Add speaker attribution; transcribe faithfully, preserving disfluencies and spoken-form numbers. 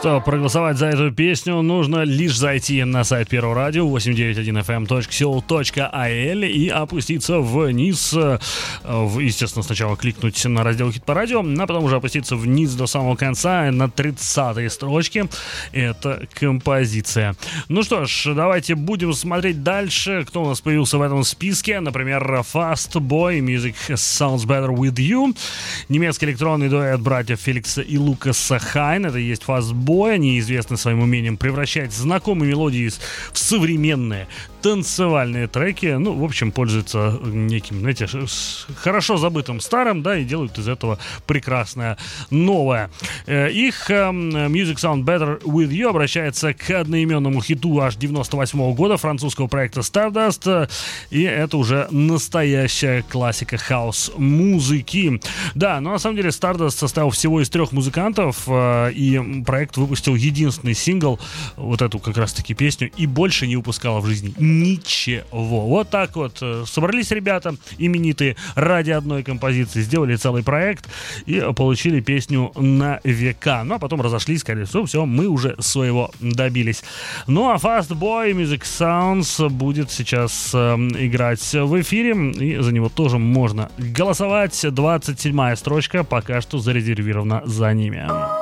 Speaker 1: Чтобы проголосовать за эту песню, нужно лишь зайти на сайт Первого радио восемь девять один эф эм точка сеул точка ай эл и опуститься вниз. Естественно, сначала кликнуть на раздел «Хит по радио», а потом уже опуститься вниз до самого конца на тридцатой строчке. Это композиция. Ну что ж, давайте будем смотреть дальше, кто у нас появился в этом списке. Например, Fast Boy, Music Sounds Better With You. Немецкий электронный дуэт братьев Феликса и Лукаса Хайн. Это и есть Fast Boy. Они известны своим умением превращать знакомые мелодии в современные танцевальные треки. Ну, в общем, пользуются неким, знаете, хорошо забытым старым, да, и делают из этого прекрасное новое. Их Music Sound Better With You обращается к одноименному хиту аж девяносто восьмого года французского проекта Stardust, и это уже настоящая классика хаус-музыки. Да, но на самом деле Stardust состоял всего из трех музыкантов, и проект выпустил единственный сингл, вот эту как раз-таки песню, и больше не выпускала в жизни ничего. Вот так вот собрались ребята именитые ради одной композиции, сделали целый проект и получили песню на века. Ну, а потом разошлись, сказали, что все, мы уже своего добились. Ну, а Fast Boy Music Sounds будет сейчас э, играть в эфире, и за него тоже можно голосовать. двадцать седьмая строчка пока что зарезервирована за ними.